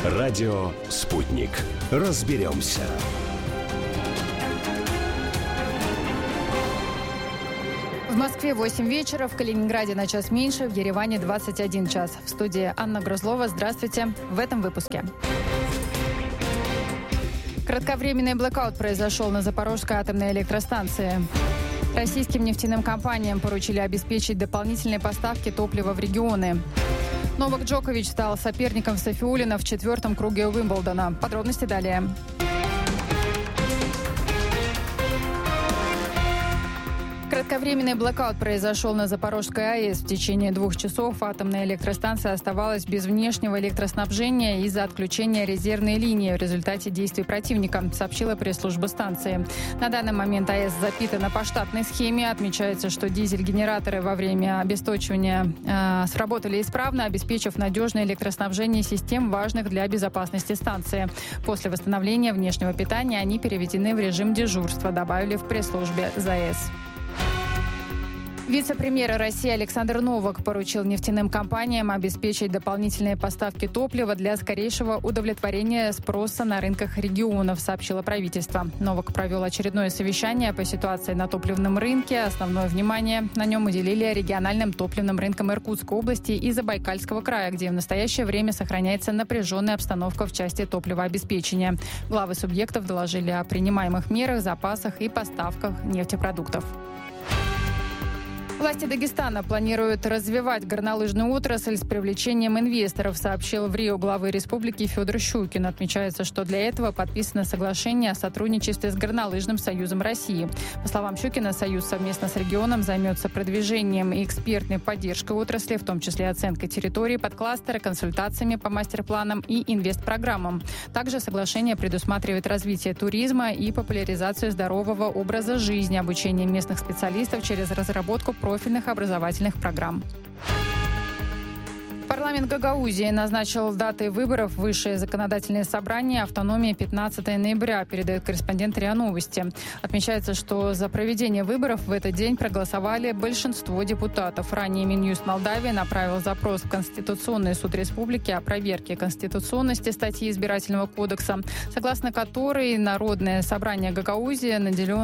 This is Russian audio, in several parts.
Радио «Спутник». Разберемся. В Москве 8 вечера, в Калининграде на час меньше, в Ереване 21 час. В студии Анна Грузлова. Здравствуйте. В этом выпуске. Кратковременный блэкаут произошел на Запорожской атомной электростанции. Российским нефтяным компаниям поручили обеспечить дополнительные поставки топлива в регионы. Новак Джокович стал соперником Сайфиуллина в 4-м круге Уимблдона. Подробности далее. Кратковременный блэкаут произошел на Запорожской АЭС. В течение 2 часов атомная электростанция оставалась без внешнего электроснабжения из-за отключения резервной линии в результате действий противника, сообщила пресс-служба станции. На данный момент АЭС запитана по штатной схеме. Отмечается, что дизель-генераторы во время обесточивания сработали исправно, обеспечив надежное электроснабжение систем, важных для безопасности станции. После восстановления внешнего питания они переведены в режим дежурства, добавили в пресс-службе ЗАЭС. Вице-премьер России Александр Новак поручил нефтяным компаниям обеспечить дополнительные поставки топлива для скорейшего удовлетворения спроса на рынках регионов, сообщило правительство. Новак провел очередное совещание по ситуации на топливном рынке. Основное внимание на нем уделили региональным топливным рынкам Иркутской области и Забайкальского края, где в настоящее время сохраняется напряженная обстановка в части топливообеспечения. Главы субъектов доложили о принимаемых мерах, запасах и поставках нефтепродуктов. Власти Дагестана планируют развивать горнолыжную отрасль с привлечением инвесторов, сообщил в Рио главы республики Федор Щукин. Отмечается, что для этого подписано соглашение о сотрудничестве с Горнолыжным союзом России. По словам Щукина, союз совместно с регионом займется продвижением и экспертной поддержкой отрасли, в том числе оценкой территории под кластеры, консультациями по мастер-планам и инвестпрограммам. Также соглашение предусматривает развитие туризма и популяризацию здорового образа жизни, обучение местных специалистов через разработку профильных образовательных программ. Парламент Гагаузии назначил даты выборов в Высшее законодательное собрание «Автономия» 15 ноября, передает корреспондент РИА Новости. Отмечается, что за проведение выборов в этот день проголосовали большинство депутатов. Ранее Минюст Молдавии направил запрос в Конституционный суд республики о проверке конституционности статьи Избирательного кодекса, согласно которой Народное собрание Гагаузии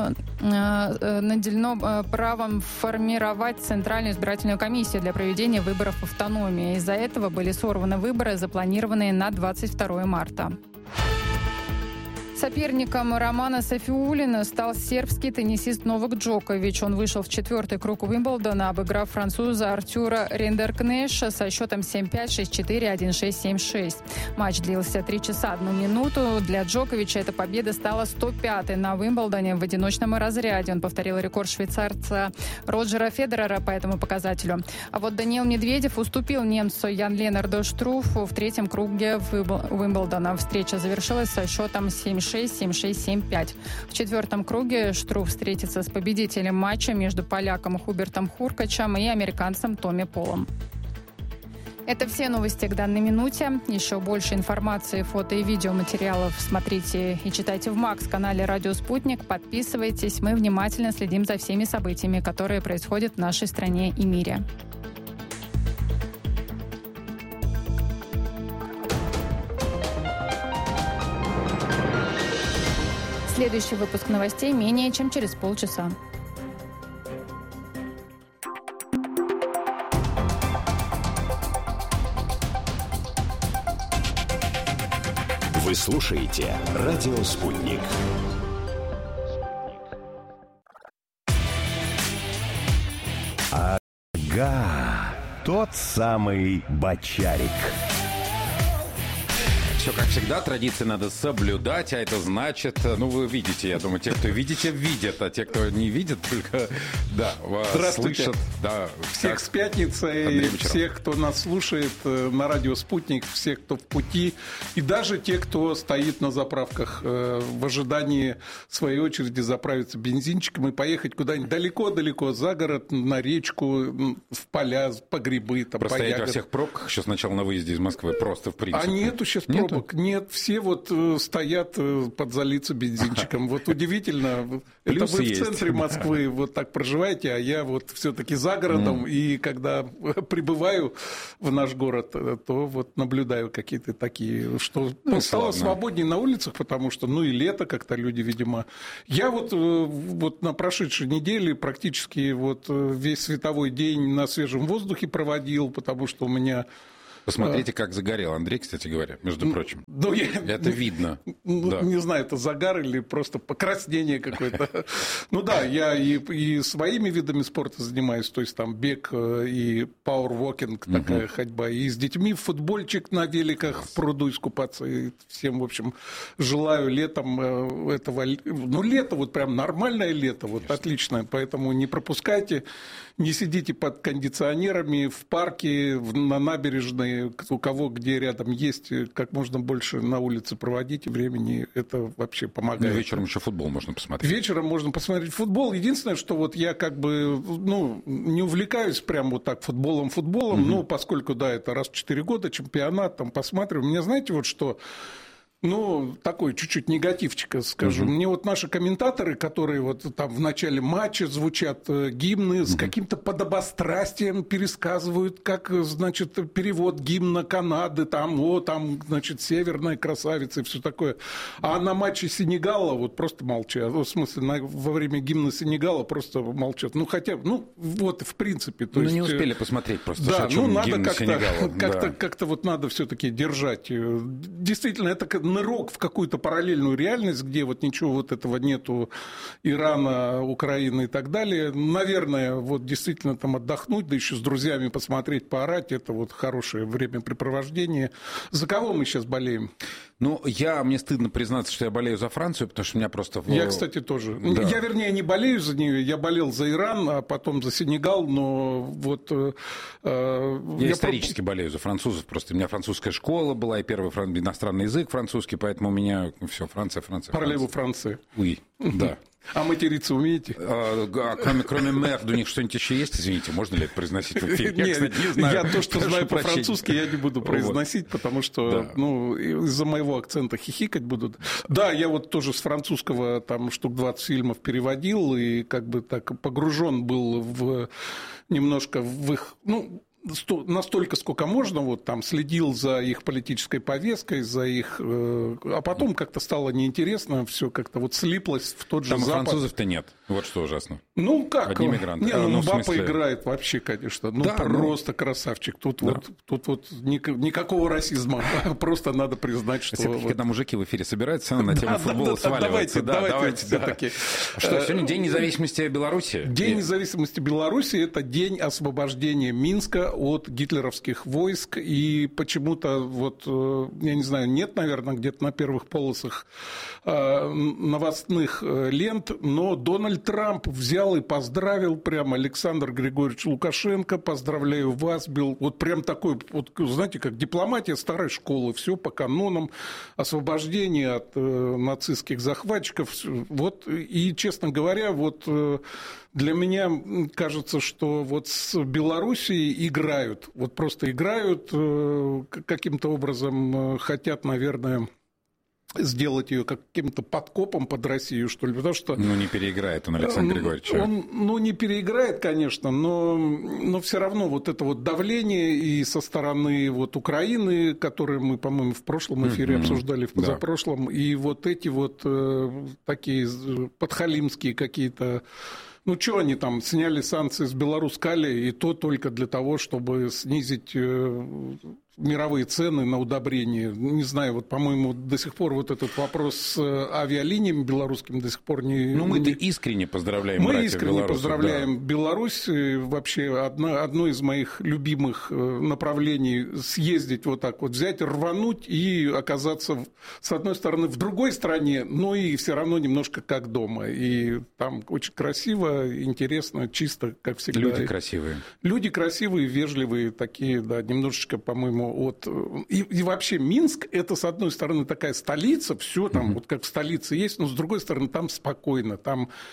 наделено правом формировать Центральную избирательную комиссию для проведения выборов в автономии. Из-за этого были сорваны выборы, запланированные на 22 марта. Соперником Романа Сайфиуллина стал сербский теннисист Новак Джокович. Он вышел в 4-й круг Уимблдона, обыграв француза Артюра Риндеркнеша со счетом 7-5, 6-4, 1-6, 7-6. Матч длился 3 часа 1 минуту. Для Джоковича эта победа стала 105-й на Уимблдоне в одиночном разряде. Он повторил рекорд швейцарца Роджера Федерера по этому показателю. А вот Даниил Медведев уступил немцу Ян-Ленарду Штруфу в 3-м круге Уимблдона. Встреча завершилась со счетом 7-6, 7-6, 7-5. В 4-м круге Штруф встретится с победителем матча между поляком Хубертом Хуркачем и американцем Томми Полом. Это все новости к данной минуте. Еще больше информации, фото и видеоматериалов смотрите и читайте в МАКС-канале «Радио Спутник». Подписывайтесь. Мы внимательно следим за всеми событиями, которые происходят в нашей стране и мире. Следующий выпуск новостей менее чем через полчаса. Вы слушаете «Радио Спутник». Ага, тот самый бочарик. Все как всегда, традиции надо соблюдать, а это значит, вы видите, я думаю, те, кто видите, видят, а те, кто не видит, только, вас слышат. Да, всех с пятницей, всех, кто нас слушает на радио «Спутник», всех, кто в пути, и даже те, кто стоит на заправках в ожидании своей очереди заправиться бензинчиком и поехать куда-нибудь далеко-далеко, за город, на речку, в поля, по грибы, там, простоять по ягоды. Во всех пробках еще сначала на выезде из Москвы, просто в принципе. А нету сейчас пробок. пробок нет, все вот стоят подзалиться бензинчиком. Вот удивительно, это вы в центре Москвы вот так проживаете, а я вот все-таки за городом, и когда прибываю в наш город, то вот наблюдаю какие-то такие, что стало свободнее на улицах, потому что, и лето как-то люди, видимо... Я вот на прошедшей неделе практически вот весь световой день на свежем воздухе проводил, потому что у меня... Посмотрите, как загорел Андрей, кстати говоря, между прочим. Это видно. Не знаю, это загар или просто покраснение какое-то. Я и своими видами спорта занимаюсь, то есть там бег и пауэрвокинг, такая ходьба, и с детьми в футбольчик на великах в пруду искупаться. И всем, в общем, желаю летом этого... лето, вот прям нормальное лето, вот отличное, поэтому не пропускайте, не сидите под кондиционерами в парке, на набережной, у кого где рядом есть, как можно больше на улице проводите времени, это вообще помогает. Вечером еще футбол можно посмотреть. Вечером можно посмотреть футбол. Единственное, что вот я как бы не увлекаюсь прям вот так футболом, поскольку, это раз в 4 года чемпионат, там посматриваю. Мне знаете, вот что... такой чуть-чуть негативчика скажу. Мне вот наши комментаторы, которые вот там в начале матча звучат гимны, с каким-то подобострастием пересказывают, как, значит, перевод гимна Канады, там, значит, северная красавица и все такое. А на матче Сенегала вот просто молчат. В смысле, во время гимна Сенегала просто молчат. Вот в принципе. То есть, не успели посмотреть просто. Да, надо как-то вот надо все-таки держать. Действительно, это нырок в какую-то параллельную реальность, где вот ничего вот этого нету, Ирана, Украины и так далее. Наверное, вот действительно там отдохнуть, да еще с друзьями посмотреть, поорать, это вот хорошее времяпрепровождение. За кого мы сейчас болеем? Мне стыдно признаться, что я болею за Францию, потому что у меня просто... Я, кстати, тоже. Да. Я, вернее, не болею за нее, я болел за Иран, а потом за Сенегал, но вот... Я исторически болею за французов, просто у меня французская школа была, и первый иностранный язык французский, поэтому у меня все, Франция. Параллель Франции. Да. А материться умеете? Кроме мерд, у них что-нибудь еще есть? Извините, можно ли это произносить в эфире? Я, кстати, не знаю. Я то, что знаю по-французски, я не буду произносить, потому что из-за моего акцента хихикать будут. Да, я вот тоже с французского там штук 20 фильмов переводил и как бы так погружен был немножко в их... настолько, сколько можно, вот там следил за их политической повесткой, за их... А потом как-то стало неинтересно, все как-то вот слиплось в тот же Запад. Там французов-то нет, вот что ужасно. Как? Одни мигранты. Мбаппе играет вообще, конечно, просто красавчик. Тут вот никакого расизма, просто надо признать, что... Когда мужики в эфире собираются, на тему футбола сваливаются. Давайте все-таки. Что, сегодня День независимости Беларуси? День независимости Беларуси – это день освобождения Минска от гитлеровских войск, и почему-то, вот, я не знаю, нет, наверное, где-то на первых полосах новостных лент, но Дональд Трамп взял и поздравил прямо Александр Григорьевич Лукашенко, поздравляю вас, был вот прям такой, вот, знаете, как дипломатия старой школы, все по канонам, освобождение от нацистских захватчиков, вот, и, честно говоря, вот... Для меня кажется, что вот с Белоруссией играют, вот просто играют, каким-то образом хотят, наверное, сделать ее каким-то подкопом под Россию, что ли, потому что... не переиграет он, Александр Григорьевич. Он не переиграет, конечно, но все равно вот это вот давление и со стороны вот Украины, которые мы, по-моему, в прошлом эфире обсуждали, в позапрошлом, и вот эти вот такие подхалимские какие-то... что они там сняли санкции с Беларусь-Кали, и то только для того, чтобы снизить мировые цены на удобрения. Не знаю, вот, по-моему, до сих пор вот этот вопрос с авиалиниями белорусскими до сих пор не... мы-то искренне поздравляем Мы искренне поздравляем Беларусь. Вообще, одно из моих любимых направлений съездить вот так вот, взять, рвануть и оказаться, с одной стороны, в другой стране, но и все равно немножко как дома. И там очень красиво, интересно, чисто, как всегда. Люди красивые. Люди красивые, вежливые, такие, да, немножечко, по-моему, от... И вообще Минск – это, с одной стороны, такая столица, все там вот как в столице есть, но с другой стороны, там спокойно, там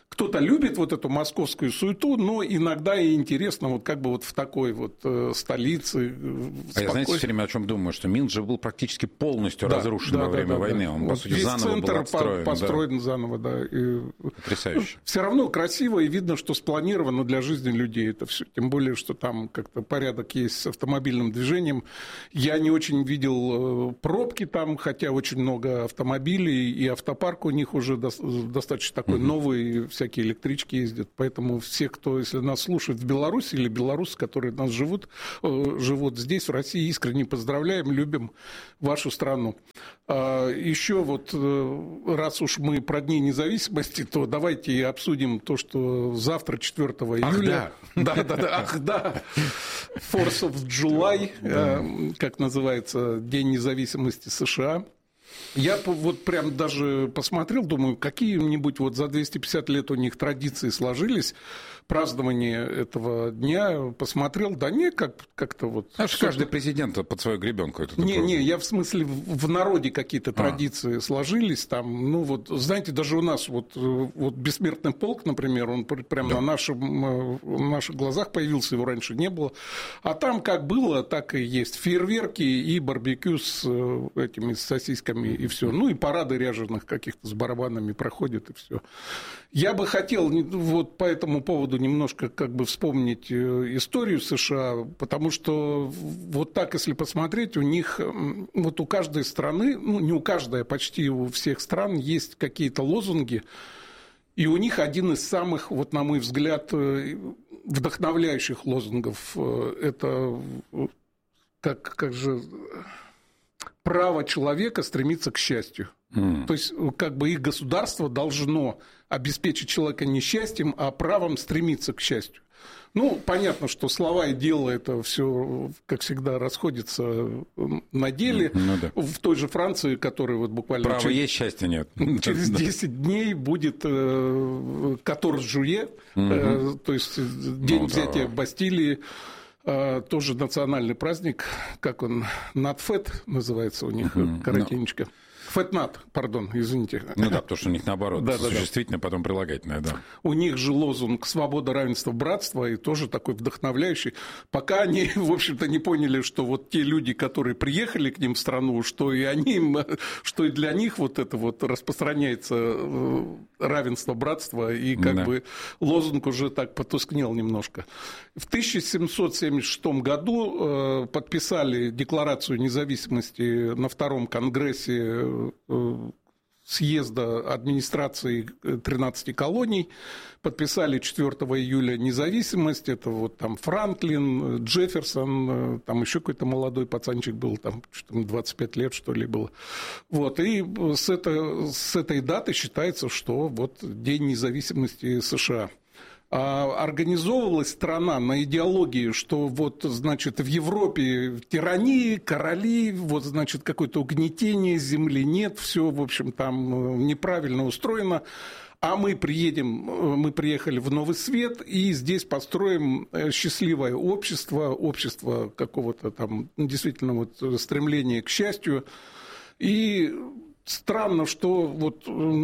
кто-то любит вот эту московскую суету, но иногда и интересно вот как бы вот в такой вот столице. А я, знаете, все время о чем думаю, что Минск же был практически полностью разрушен во время войны. Он, по сути, весь заново центр был отстроен. построен заново, да. И потрясающе. Все равно красиво, и видно, что спланировано для жизни людей это все. Тем более, что там как-то порядок есть с автомобильным движением. Я не очень видел пробки там, хотя очень много автомобилей, и автопарк у них уже достаточно такой новый, всякие электрички ездят. Поэтому все, кто, если нас слушает в Беларуси, или белорусы, которые нас живут здесь, в России, искренне поздравляем, любим вашу страну. Еще вот, раз уж мы про Дни независимости, то давайте обсудим то, что завтра, 4 июля... Ах, да! Fourth of July, как называется, День независимости США. Я вот прям даже посмотрел, думаю, какие-нибудь вот за 250 лет у них традиции сложились, празднование этого дня, посмотрел, да не, как-то вот... Каждый президент под свою гребенку. Не, я в смысле в народе какие-то традиции сложились, там, ну вот, знаете, даже у нас вот Бессмертный полк, например, он прям на наших глазах появился, его раньше не было, а там как было, так и есть, фейерверки и барбекю с этими сосисками и все, ну и парады ряженых каких-то с барабанами проходят и все. Я бы хотел вот по этому поводу немножко как бы вспомнить историю США, потому что вот так, если посмотреть, у них, вот у каждой страны, ну не у каждой, а почти у всех стран есть какие-то лозунги, и у них один из самых, вот на мой взгляд, вдохновляющих лозунгов, это как же... право человека стремиться к счастью. То есть, как бы их государство должно обеспечить человека не счастьем, а правом стремиться к счастью. Ну, понятно, что слова и дело это все, как всегда, расходятся на деле. В той же Франции, которая вот буквально... Право есть, счастья нет. Через 10 дней будет 14 жуе, то есть день взятия Бастилии. Тоже национальный праздник, как он, Натфет называется у них, коротенечко. Фетнат, пардон, извините. Ну да, потому что у них наоборот, существительное, потом прилагательное, да. У них же лозунг «Свобода, равенство, братство», и тоже такой вдохновляющий. Пока они, в общем-то, не поняли, что вот те люди, которые приехали к ним в страну, что и они, что и для них вот это вот распространяется равенство, братство, и как бы лозунг уже так потускнел немножко. В 1776 году подписали Декларацию независимости на Втором конгрессе съезда администрации 13 колоний, подписали 4 июля независимость, это вот там Франклин, Джефферсон, там еще какой-то молодой пацанчик был, там 25 лет, что ли, было. Вот, и с этой даты считается, что вот День независимости США. Организовывалась страна на идеологии, что вот, значит, в Европе тирании, короли, вот, значит, какое-то угнетение земли нет, все, в общем, там неправильно устроено, а мы приехали в Новый Свет, и здесь построим счастливое общество какого-то там действительно вот стремления к счастью. И странно, что вот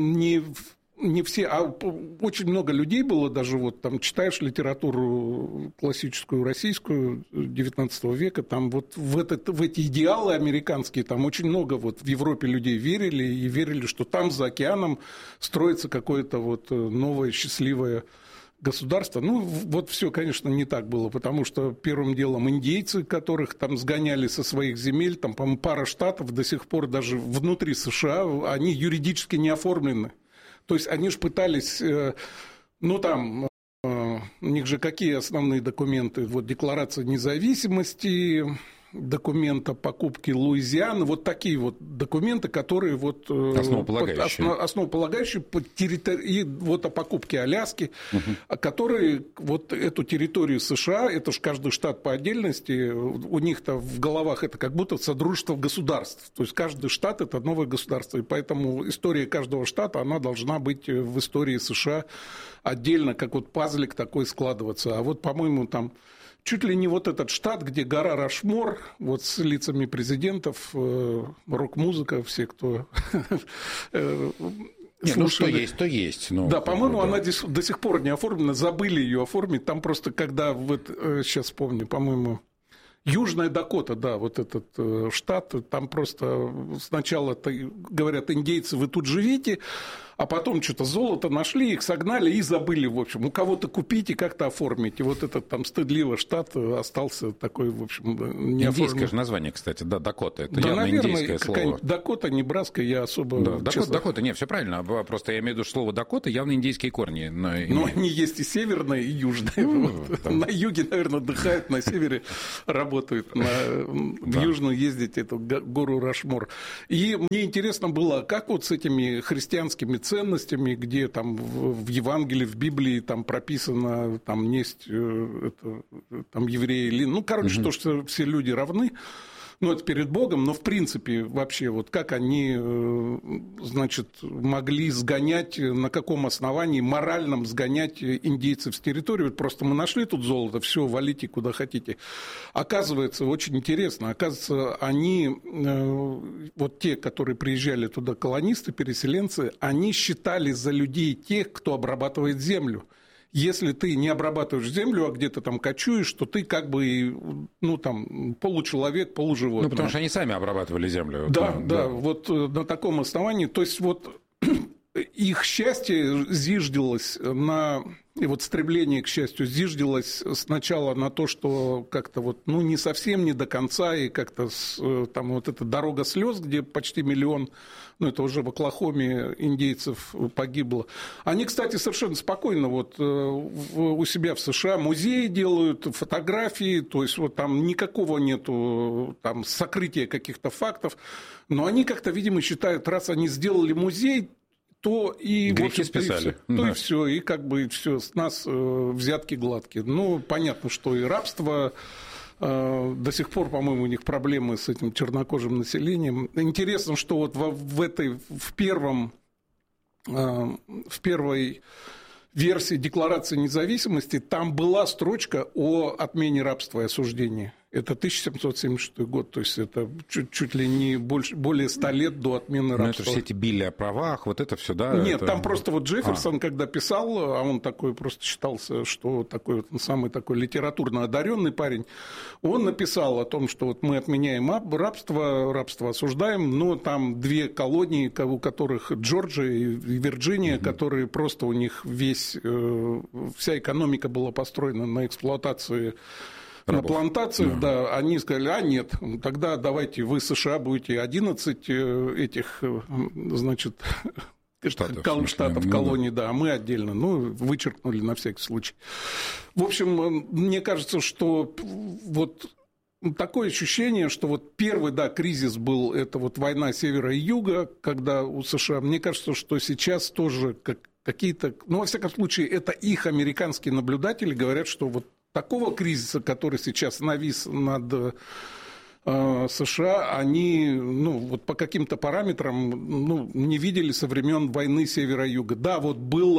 не все, а очень много людей было, даже вот там читаешь литературу классическую российскую XIX века, там вот в эти идеалы американские, там очень много вот в Европе людей верили, что там за океаном строится какое-то вот новое счастливое государство. Ну, вот все, конечно, не так было, потому что первым делом индейцы, которых там сгоняли со своих земель, там, по-моему, пара штатов до сих пор даже внутри США, они юридически не оформлены. То есть они же пытались, ну там, у них же какие основные документы? Вот Декларация независимости, документ о покупке Луизианы, вот такие вот документы, которые вот основополагающие по территории, вот о покупке Аляски, которые вот эту территорию США, это же каждый штат по отдельности, у них-то в головах это как будто содружество государств, то есть каждый штат это новое государство, и поэтому история каждого штата, она должна быть в истории США отдельно, как вот пазлик такой складываться, а вот, по-моему, там чуть ли не вот этот штат, где гора Рашмор, вот с лицами президентов, рок-музыка, все, кто Нет, ну что есть, то есть. Ну, да, по-моему, она до сих пор не оформлена, забыли ее оформить. Там просто, когда, вот, сейчас помню, по-моему, Южная Дакота, да, вот этот штат, там просто сначала говорят, индейцы, вы тут живите, а потом что-то золото нашли, их согнали и забыли, в общем. У кого-то купить и как-то оформить. И вот этот там стыдливый штат остался такой, в общем, не оформлен. Индейское же название, кстати, да, Дакота. Это да, явно наверное, индейское слово. Дакота, Небраска, я особо... Да, Дакота, нет, все правильно. Просто я имею в виду, что слово Дакота явно индейские корни. Но они есть и северные, и южные. На юге, наверное, отдыхают, на севере работают. В южную ездить, эту гору Рашмор. И мне интересно было, как вот с этими христианскими ценностями, где там в Евангелии, в Библии там прописано, там есть там евреи или... Ну, короче, то, что все люди равны, ну, это перед Богом, но в принципе вообще вот как они, значит, могли сгонять, на каком основании моральном сгонять индейцев с территории. Вот просто мы нашли тут золото, все, валите куда хотите. Оказывается, очень интересно, оказывается, они, вот те, которые приезжали туда, колонисты, переселенцы, они считали за людей тех, кто обрабатывает землю. Если ты не обрабатываешь землю, а где-то там кочуешь, то ты как бы, ну, там, получеловек, полуживотное. Ну, потому что они сами обрабатывали землю. Да, вот на таком основании. То есть, вот их счастье зиждилось на... И вот стремление к счастью зиждилось сначала на то, что как-то вот, ну, не совсем, не до конца, и как-то там вот эта дорога слез, где почти 1 миллион, ну, это уже в Оклахоме индейцев погибло. Они, кстати, совершенно спокойно вот у себя в США музеи делают, фотографии, то есть вот там никакого нету там сокрытия каких-то фактов, но они как-то, видимо, считают, раз они сделали музей, то и грехи списали. И все, и как бы все, с нас взятки гладкие. Ну, понятно, что и рабство, до сих пор, по-моему, у них проблемы с этим чернокожим населением. Интересно, что вот в первой версии Декларации независимости там была строчка о отмене рабства и осуждении. Это 1776 год, то есть это чуть ли не более 100 лет до отмены рабства. Но это все эти били о правах, вот это все, да? Нет, это... там просто вот Джефферсон, когда писал, а он такой просто считался, что такой вот самый такой литературно одаренный парень, он написал о том, что вот мы отменяем рабство осуждаем, но там 2 колонии, у которых Джорджия и Вирджиния, которые просто у них вся экономика была построена на эксплуатации на плантациях, да, они сказали, нет, тогда давайте вы, США, будете 11 этих, значит, штатов колоний, да, а мы отдельно, ну, вычеркнули на всякий случай. В общем, мне кажется, что вот такое ощущение, что вот первый, да, кризис был, это вот война севера и юга, когда у США, мне кажется, что сейчас тоже какие-то, ну, во всяком случае, это их американские наблюдатели говорят, что вот такого кризиса, который сейчас навис над США, они, ну, вот по каким-то параметрам, ну, не видели со времен войны севера-юга. Да, вот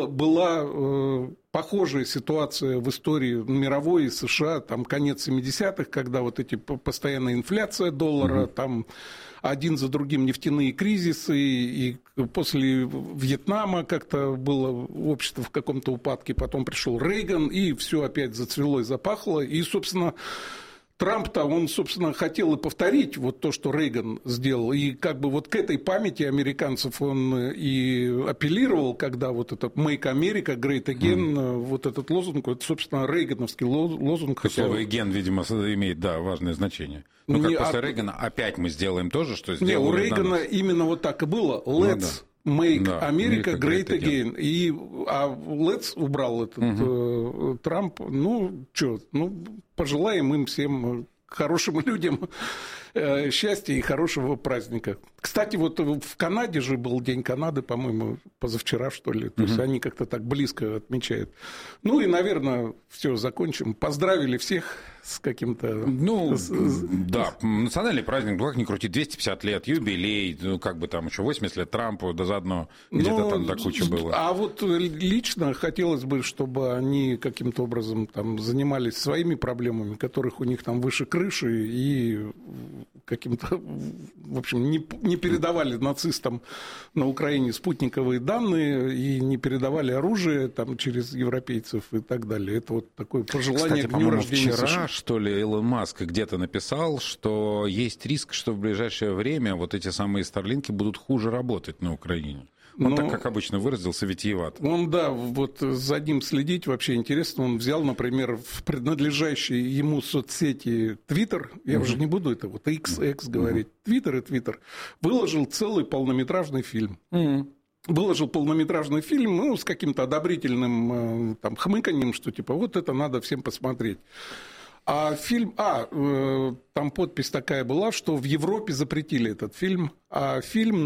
была похожая ситуация в истории мировой США, там конец 70-х, когда вот эти постоянная инфляция доллара, там один за другим нефтяные кризисы, и после Вьетнама как-то было общество в каком-то упадке, потом пришел Рейган, и все опять зацвело и запахло, и, собственно, Трамп-то, он, собственно, хотел и повторить вот то, что Рейган сделал, и как бы вот к этой памяти американцев он и апеллировал, когда вот этот «Make America Great Again», вот этот лозунг, это, собственно, рейгановский лозунг. Слово «ген», видимо, имеет, да, важное значение. Ну, как после Рейгана опять мы сделаем то же, что сделали. Не, у Рейгана именно вот так и было. Let's make America great again. А Let's убрал этот Трамп. Ну, что, ну, пожелаем им всем, хорошим людям, счастья и хорошего праздника. Кстати, вот в Канаде же был День Канады, по-моему, позавчера, что ли. То есть они как-то так близко отмечают. Ну и, наверное, все, закончим. Поздравили всех с каким-то... Ну, да, национальный праздник, как ни крути, 250 лет, юбилей, ну, как бы там еще 80 лет Трампу, да заодно где-то там до кучи было. А вот лично хотелось бы, чтобы они каким-то образом там занимались своими проблемами, которых у них там выше крыши, и каким-то, в общем, не передавали нацистам на Украине спутниковые данные и не передавали оружие там, через европейцев и так далее. Это вот такое пожелание. Кстати, к дню рождения вчера, США. что ли, Илон Маск где-то написал, что есть риск, что в ближайшее время вот эти самые Старлинки будут хуже работать на Украине. Он так, как обычно выразился, витиеват. Он, да, вот за ним следить вообще интересно. Он взял, например, в принадлежащей ему соцсети Twitter, я уже не буду это вот X говорить, Twitter, выложил целый полнометражный фильм. Выложил полнометражный фильм, ну, с каким-то одобрительным там хмыканьем, что типа вот это надо всем посмотреть. А фильм, там подпись такая была, что в Европе запретили этот фильм, а фильм